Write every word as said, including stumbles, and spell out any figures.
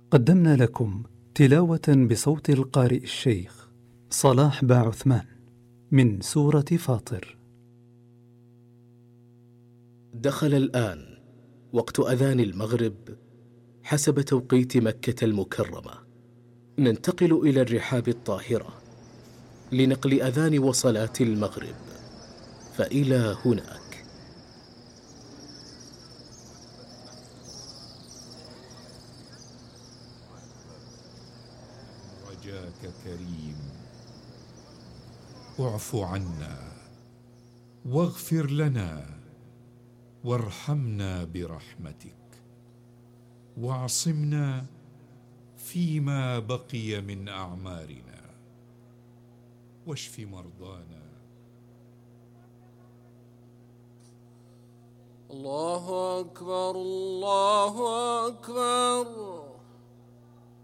قدمنا لكم تلاوة بصوت القارئ الشيخ صلاح باعثمان من سورة فاطر. دخل الآن وقت أذان المغرب حسب توقيت مكة المكرمة. ننتقل إلى الرحاب الطاهرة لنقل أذان وصلاة المغرب، فإلى هناك. رجاك كريم، اعف عنا واغفر لنا وارحمنا برحمتك، واعصمنا فيما بقي من أعمارنا، واشف مرضانا. الله أكبر الله أكبر.